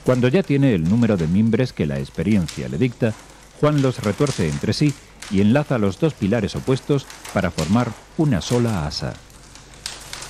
Cuando ya tiene el número de mimbres que la experiencia le dicta, Juan los retuerce entre sí y enlaza los dos pilares opuestos para formar una sola asa.